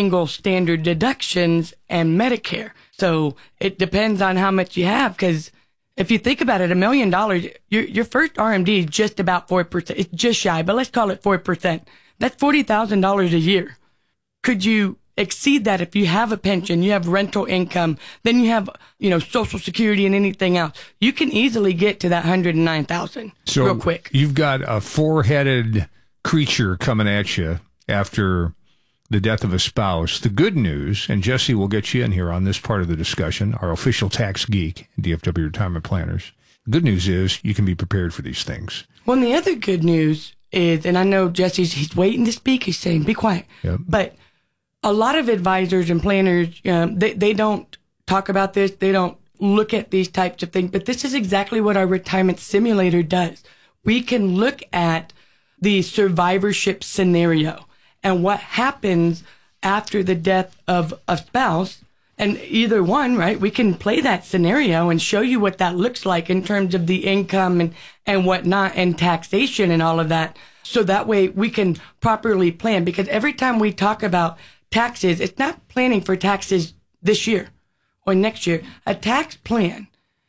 single standard deductions and Medicare. So it depends on how much you have, because if you think about it, $1 million, your first RMD is just about 4%. It's just shy, but let's call it 4%. That's $40,000 a year. Could you exceed that if you have a pension, you have rental income, then you have, Social Security and anything else? You can easily get to that $109,000 real quick. You've got a four-headed creature coming at you after the death of a spouse. The good news, and Jesse will get you in here on this part of the discussion, our official tax geek, DFW Retirement Planners. Good news is you can be prepared for these things. Well, and the other good news is, and I know he's waiting to speak. He's saying, be quiet. Yep. But a lot of advisors and planners, they don't talk about this. They don't look at these types of things. But this is exactly what our retirement simulator does. We can look at the survivorship scenario and what happens after the death of a spouse. And either one, right, we can play that scenario and show you what that looks like in terms of the income and whatnot and taxation and all of that. So that way we can properly plan. Because every time we talk about taxes, it's not planning for taxes this year or next year. A tax plan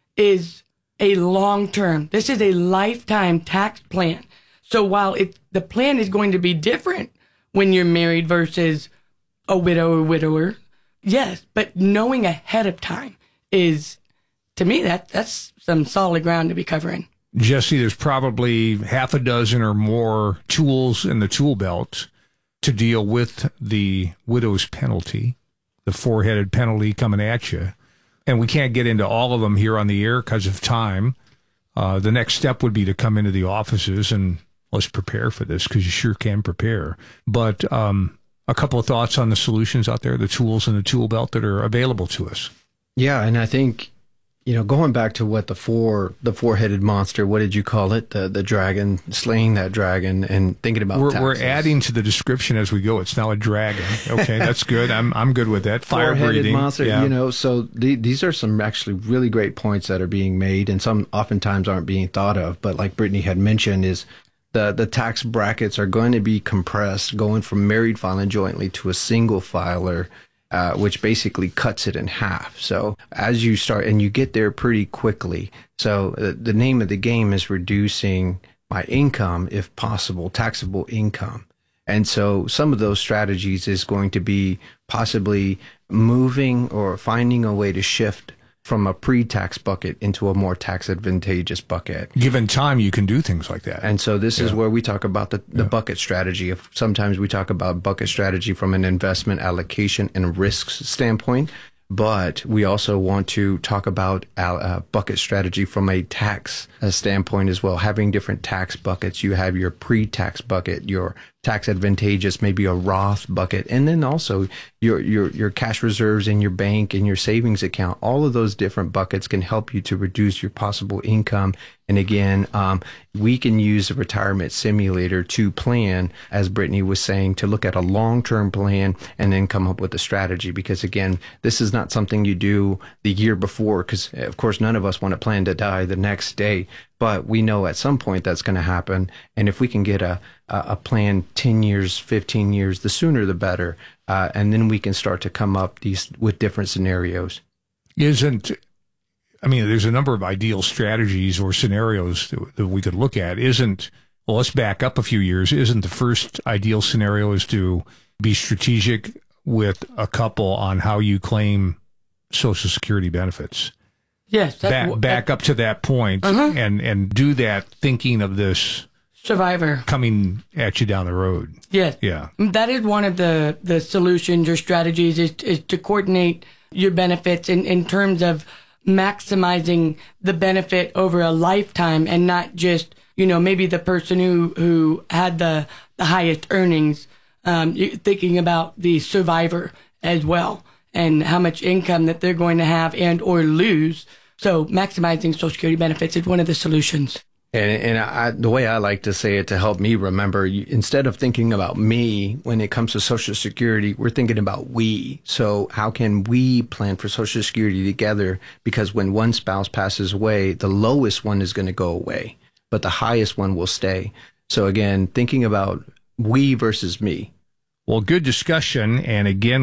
is a long term. This is a lifetime tax plan. So while the plan is going to be different when you're married versus a widow or widower, yes, but knowing ahead of time is, to me, that's some solid ground to be covering. Jesse, there's probably half a dozen or more tools in the tool belt to deal with the widow's penalty, the four-headed penalty coming at you. And we can't get into all of them here on the air because of time. The next step would be to come into the offices and let's prepare for this, because you sure can prepare. But a couple of thoughts on the solutions out there, the tools in the tool belt that are available to us. Yeah, and I think, going back to what the four-headed monster, what did you call it? The dragon, slaying that dragon and thinking about taxes. We're adding to the description as we go. It's now a dragon. Okay, that's good. I'm good with that. Fire breathing. Monster, yeah. So these are some actually really great points that are being made, and some oftentimes aren't being thought of. But like Brittany had mentioned, is the tax brackets are going to be compressed, going from married filing jointly to a single filer, which basically cuts it in half. So as you start, and you get there pretty quickly. So the name of the game is reducing my income, if possible, taxable income. And so some of those strategies is going to be possibly moving or finding a way to shift from a pre-tax bucket into a more tax advantageous bucket. Given time, you can do things like that. And so this is where we talk about the bucket strategy. Sometimes we talk about bucket strategy from an investment allocation and risks standpoint, but we also want to talk about bucket strategy from a tax standpoint as well, having different tax buckets. You have your pre-tax bucket, your tax advantageous, maybe a Roth bucket, and then also your cash reserves in your bank and your savings account. All of those different buckets can help you to reduce your possible income. And again, we can use a retirement simulator to plan, as Brittany was saying, to look at a long-term plan and then come up with a strategy. Because again, this is not something you do the year before, because of course none of us want to plan to die the next day. But we know at some point that's going to happen. And if we can get a plan 10 years, 15 years, the sooner the better. And then we can start to come up with different scenarios. There's a number of ideal strategies or scenarios that we could look at. Let's back up a few years. Isn't the first ideal scenario is to be strategic with a couple on how you claim Social Security benefits? Yes. Back up to that point and do that thinking of this survivor coming at you down the road. Yes. Yeah. That is one of the solutions or strategies is to coordinate your benefits in terms of maximizing the benefit over a lifetime and not just, maybe the person who had the highest earnings, thinking about the survivor as well and how much income that they're going to have and or lose. So maximizing Social Security benefits is one of the solutions. And the way I like to say it to help me remember, instead of thinking about me when it comes to Social Security, we're thinking about we. So how can we plan for Social Security together? Because when one spouse passes away, the lowest one is going to go away, but the highest one will stay. So again, thinking about we versus me. Well, good discussion. And again,